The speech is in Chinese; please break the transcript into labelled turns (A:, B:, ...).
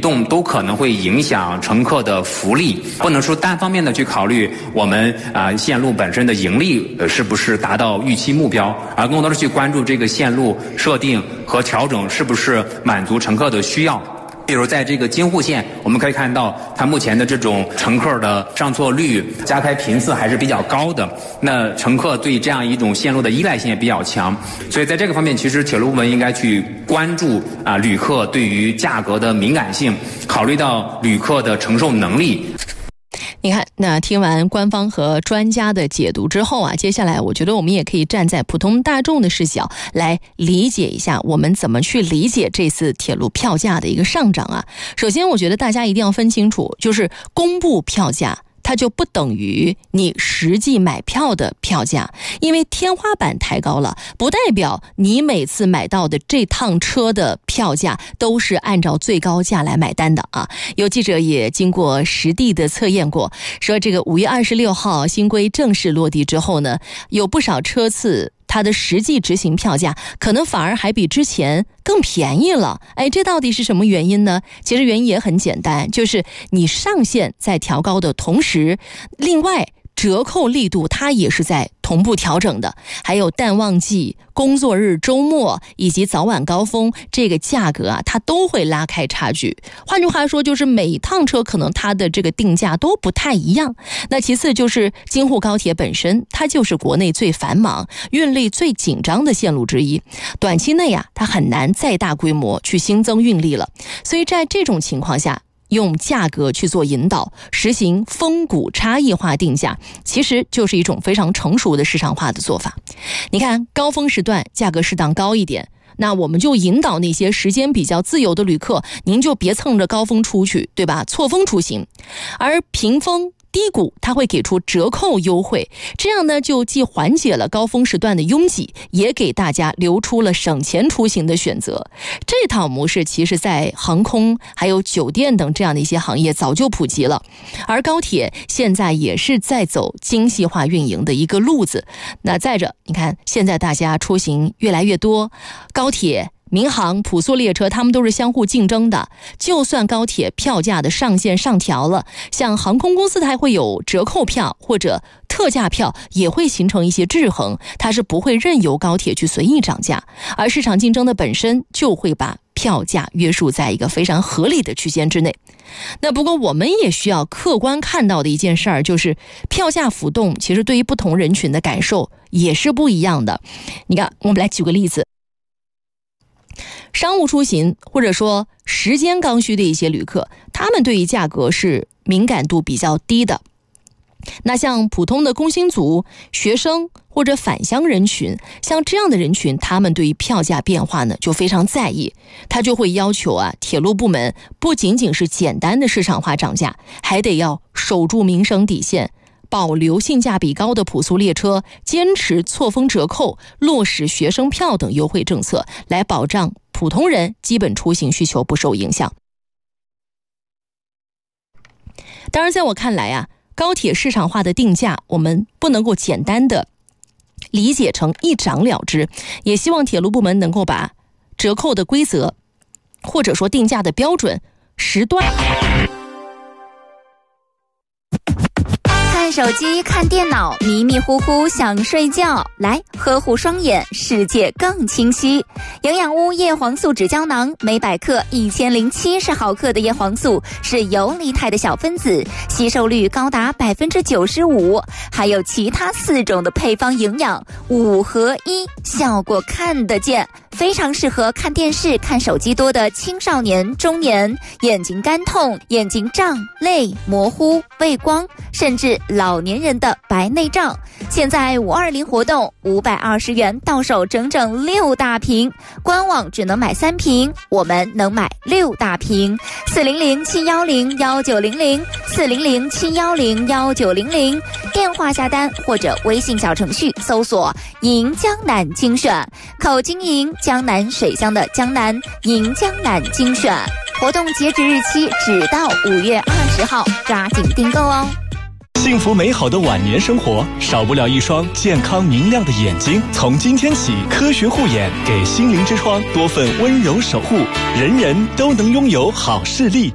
A: 动都可能会影响乘客的福利，不能说单方面的去考虑我们线路本身的盈利是不是达到预期目标，而更多的去关注这个线路设定和调整是不是满足乘客的需要。比如在这个京沪线，我们可以看到它目前的这种乘客的上错率、加开频次还是比较高的，那乘客对这样一种线路的依赖性也比较强，所以在这个方面，其实铁路部门应该去关注旅客对于价格的敏感性，考虑到旅客的承受能力。
B: 你看，那听完官方和专家的解读之后接下来我觉得我们也可以站在普通大众的视角来理解一下我们怎么去理解这次铁路票价的一个上涨首先我觉得大家一定要分清楚，就是公布票价它就不等于你实际买票的票价，因为天花板抬高了，不代表你每次买到的这趟车的票价都是按照最高价来买单的有记者也经过实地的测验过，说这个5月26号新规正式落地之后呢，有不少车次它的实际执行票价可能反而还比之前更便宜了。这到底是什么原因呢？其实原因也很简单，就是你上限在调高的同时，另外折扣力度它也是在同步调整的，还有淡旺季、工作日、周末以及早晚高峰，这个价格它都会拉开差距。换句话说，就是每一趟车可能它的这个定价都不太一样。那其次就是京沪高铁本身，它就是国内最繁忙、运力最紧张的线路之一，短期内它很难再大规模去新增运力了。所以在这种情况下，用价格去做引导，实行峰谷差异化定价，其实就是一种非常成熟的市场化的做法。你看，高峰时段价格适当高一点，那我们就引导那些时间比较自由的旅客，您就别蹭着高峰出去，对吧？错峰出行。而平峰低谷它会给出折扣优惠，这样呢就既缓解了高峰时段的拥挤，也给大家留出了省钱出行的选择。这套模式其实在航空还有酒店等这样的一些行业早就普及了，而高铁现在也是在走精细化运营的一个路子。那再者，你看现在大家出行越来越多，高铁、民航、普速列车，他们都是相互竞争的。就算高铁票价的上限上调了，像航空公司它还会有折扣票或者特价票，也会形成一些制衡，它是不会任由高铁去随意涨价，而市场竞争的本身就会把票价约束在一个非常合理的区间之内。那不过我们也需要客观看到的一件事儿，就是票价浮动其实对于不同人群的感受也是不一样的。你看，我们来举个例子，商务出行或者说时间刚需的一些旅客，他们对于价格是敏感度比较低的。那像普通的工薪族、学生或者返乡人群，像这样的人群，他们对于票价变化呢就非常在意，他就会要求铁路部门不仅仅是简单的市场化涨价，还得要守住民生底线，保留性价比高的普速列车，坚持错峰折扣，落实学生票等优惠政策，来保障普通人基本出行需求不受影响。当然在我看来高铁市场化的定价我们不能够简单的理解成一涨了之，也希望铁路部门能够把折扣的规则或者说定价的标准时段。
C: 看手机、看电脑，迷迷糊糊想睡觉，来呵护双眼，世界更清晰。营养屋叶黄素脂胶囊，每百克1070毫克的叶黄素是游离态的小分子，吸收率高达95%，还有其他4种的配方营养，5合1，效果看得见。非常适合看电视、看手机多的青少年、中年，眼睛干痛、眼睛胀、泪、模糊、畏光，甚至老年人的白内障。现在520活动，520元到手整整6大瓶，官网只能买3瓶，我们能买6大瓶。400-710-1900，400-710-1900，电话下单或者微信小程序搜索迎江南精选，口经营江南水乡的江南，迎江南精选。活动截止日期只到5月20号，抓紧订购哦。
D: 幸福美好的晚年生活，少不了一双健康明亮的眼睛。从今天起，科学护眼，给心灵之窗多份温柔守护，人人都能拥有好视力。